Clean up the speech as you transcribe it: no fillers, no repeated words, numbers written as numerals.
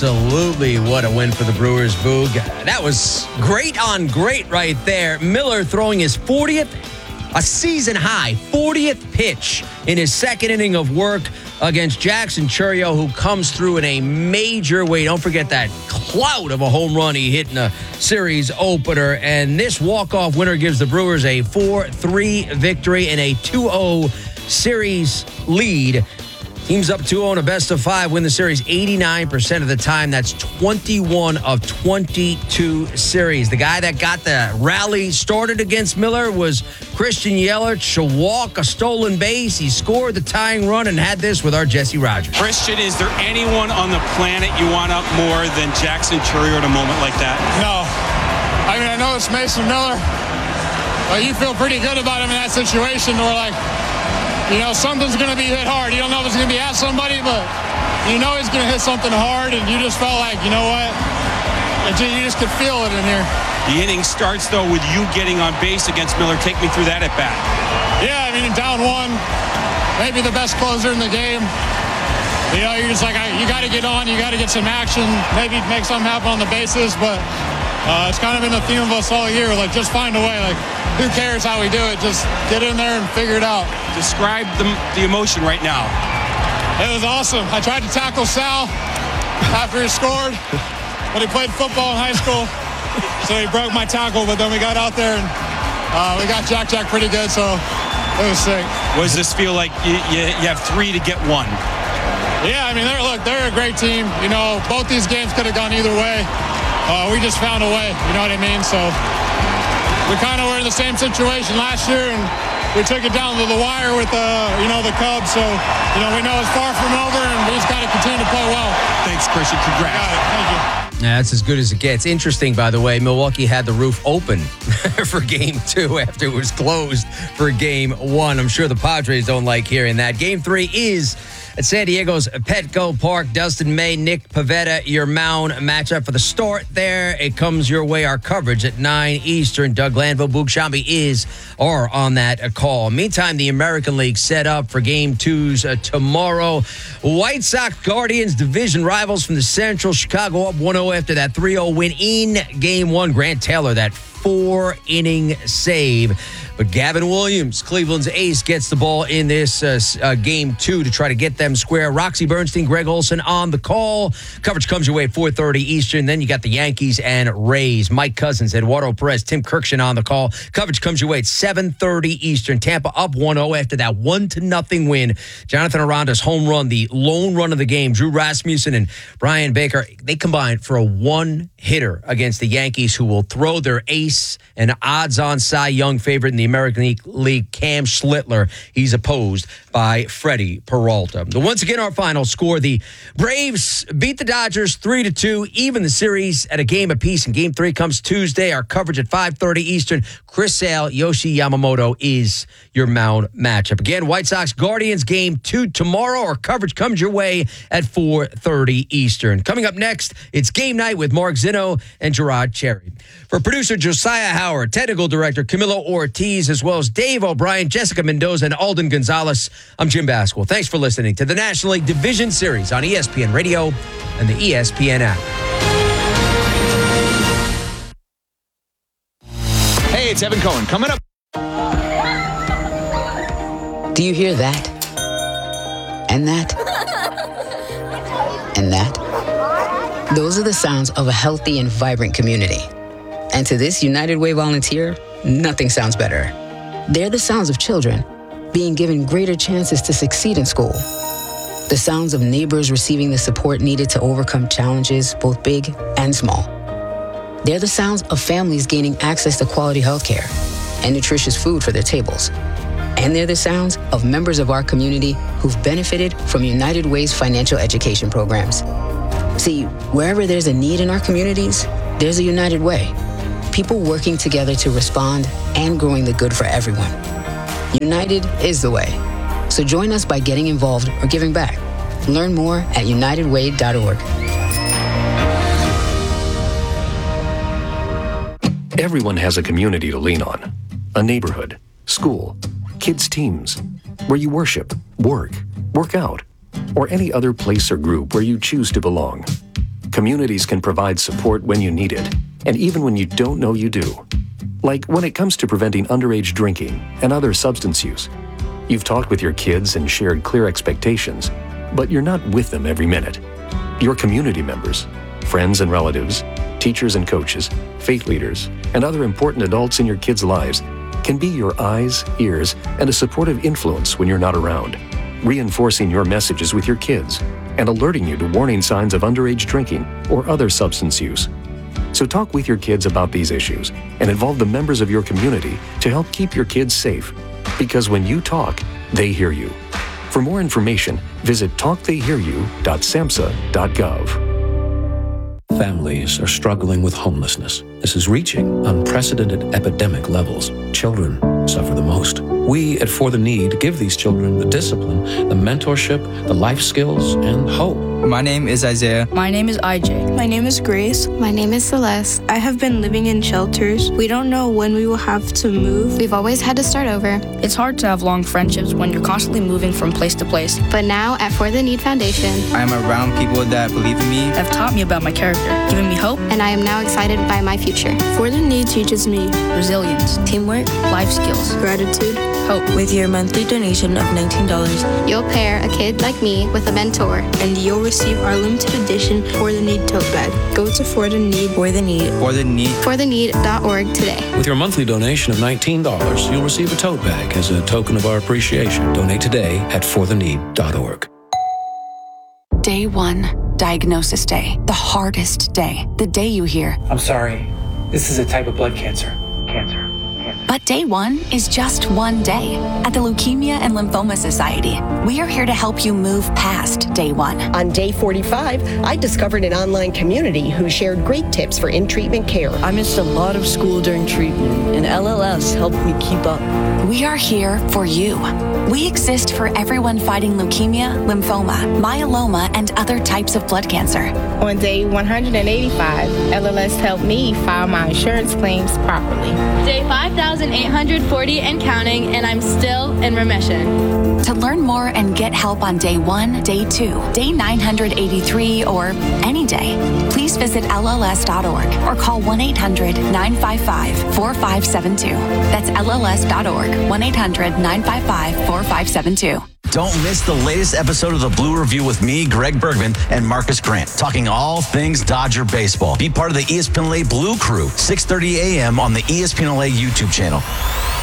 Absolutely. What a win for the Brewers, Boog. That was great on great right there. Miller throwing his 40th, a season high, 40th pitch in his second inning of work against Jackson Chourio, who comes through in a major way. Don't forget that clout of a home run he hit in a series opener. And this walk-off winner gives the Brewers a 4-3 victory and a 2-0 series lead. Teams up 2-0 in a best-of-5, win the series 89% of the time. That's 21 of 22 series. The guy that got the rally started against Miller was Christian Yelich. A walk, a stolen base. He scored the tying run and had this with our Jesse Rogers. Christian, is there anyone on the planet you want up more than Jackson Chourio at a moment like that? No. I mean, I know it's Mason Miller, but you feel pretty good about him in that situation where, like, you know, something's going to be hit hard. You don't know if it's going to be at somebody, but you know he's going to hit something hard, and you just felt like, you know what? You just could feel it in here. The inning starts, though, with you getting on base against Miller. Take me through that at bat. Yeah, I mean, down one, maybe the best closer in the game. You know, you're just like, you got to get on. You got to get some action. Maybe make something happen on the bases, but it's kind of been the theme of us all year. Like, just find a way. Like, who cares how we do it? Just get in there and figure it out. Describe the emotion right now. It was awesome. I tried to tackle Sal after he scored, but he played football in high school, so he broke my tackle. But then we got out there and we got Jack pretty good, so it was sick. What does this feel like? You have 3 to get 1. Yeah, I mean, they're a great team. You know, both these games could have gone either way. We just found a way, you know what I mean? So we kind of were in the same situation last year, and we took it down to the wire with the Cubs. So, you know, we know it's far from over, and we just got to continue to play well. Thanks, Christian. Congrats. Got it. Thank you. Yeah, that's as good as it gets. Interesting, by the way, Milwaukee had the roof open for Game 2 after it was closed for Game 1. I'm sure the Padres don't like hearing that. Game 3 is at San Diego's Petco Park. Dustin May, Nick Pivetta, your mound matchup for the start there. It comes your way. Our coverage at 9 Eastern. Doug Glanville, Boog Shambi are on that call. Meantime, the American League set up for Game 2s tomorrow. White Sox Guardians, division rivals from the Central. Chicago up 1-0 after that 3-0 win in Game 1. Grant Taylor, that 4-inning save. But Gavin Williams, Cleveland's ace, gets the ball in this Game 2 to try to get them square. Roxy Bernstein, Greg Olson on the call. Coverage comes your way at 4:30 Eastern. Then you got the Yankees and Rays. Mike Cousins, Eduardo Perez, Tim Kirkshin on the call. Coverage comes your way at 7:30 Eastern. Tampa up 1-0 after that 1-0 win. Jonathan Aranda's home run, the lone run of the game. Drew Rasmussen and Brian Baker, they combined for a one-hitter against the Yankees, who will throw their ace and odds-on Cy Young favorite in the American League, Cam Schlittler. He's opposed by Freddie Peralta. Once again, our final score, the Braves beat the Dodgers 3-2, even the series at a game apiece, and Game 3 comes Tuesday. Our coverage at 5:30 Eastern. Chris Sale, Yoshi Yamamoto is your mound matchup. Again, White Sox Guardians Game 2 tomorrow. Our coverage comes your way at 4:30 Eastern. Coming up next, it's Game Night with Mark Zinno and Gerard Cherry. For producer Josiah Howard, technical director Camilo Ortiz, as well as Dave O'Brien, Jessica Mendoza, and Alden Gonzalez, I'm Jim Basquil. Thanks for listening to the National League Division Series on ESPN Radio and the ESPN app. Hey, it's Evan Cohen. Coming up. Do you hear that? And that? And that? Those are the sounds of a healthy and vibrant community. And to this United Way volunteer, nothing sounds better. They're the sounds of children being given greater chances to succeed in school. The sounds of neighbors receiving the support needed to overcome challenges, both big and small. They're the sounds of families gaining access to quality healthcare and nutritious food for their tables. And they're the sounds of members of our community who've benefited from United Way's financial education programs. See, wherever there's a need in our communities, there's a United Way. People working together to respond and growing the good for everyone. United is the way. So join us by getting involved or giving back. Learn more at unitedway.org. Everyone has a community to lean on. A neighborhood, school, kids' teams, where you worship, work out, or any other place or group where you choose to belong. Communities can provide support when you need it, and even when you don't know you do. Like when it comes to preventing underage drinking and other substance use. You've talked with your kids and shared clear expectations, but you're not with them every minute. Your community members, friends and relatives, teachers and coaches, faith leaders, and other important adults in your kids' lives can be your eyes, ears, and a supportive influence when you're not around, reinforcing your messages with your kids and alerting you to warning signs of underage drinking or other substance use. So talk with your kids about these issues and involve the members of your community to help keep your kids safe. Because when you talk, they hear you. For more information, visit talktheyhearyou.samhsa.gov. Families are struggling with homelessness. This is reaching unprecedented epidemic levels. Children suffer the most. We at For the Need give these children the discipline, the mentorship, the life skills, and hope. My name is Isaiah. My name is IJ. My name is Grace. My name is Celeste. I have been living in shelters. We don't know when we will have to move. We've always had to start over. It's hard to have long friendships when you're constantly moving from place to place. But now at For the Need Foundation, I am around people that believe in me, have taught me about my character, given me hope, and I am now excited by my future. For the Need teaches me resilience, teamwork, life skills, gratitude, hope. With your monthly donation of $19, you'll pair a kid like me with a mentor, and you'll receive our limited edition For the Need tote bag. Go to For the Need. For the Need. For the Need. fortheneed.org today. With your monthly donation of $19, you'll receive a tote bag as a token of our appreciation. Donate today at fortheneed.org. Day 1, diagnosis day. The hardest day. The day you hear, I'm sorry, this is a type of blood cancer. But day 1 is just one day. At the Leukemia and Lymphoma Society, we are here to help you move past day 1. On day 45, I discovered an online community who shared great tips for in-treatment care. I missed a lot of school during treatment, and LLS helped me keep up. We are here for you. We exist for everyone fighting leukemia, lymphoma, myeloma, and other types of blood cancer. On day 185, LLS helped me file my insurance claims properly. Day 5,840 and counting, and I'm still in remission. To learn more and get help on day 1, day 2, day 983, or any day, please visit LLS.org or call 1-800-955-4572. That's LLS.org, 1-800-955-4572. Don't miss the latest episode of the Blue Review with me, Greg Bergman, and Marcus Grant, talking all things Dodger baseball. Be part of the ESPN LA Blue Crew, 6:30 a.m. on the ESPN LA YouTube channel.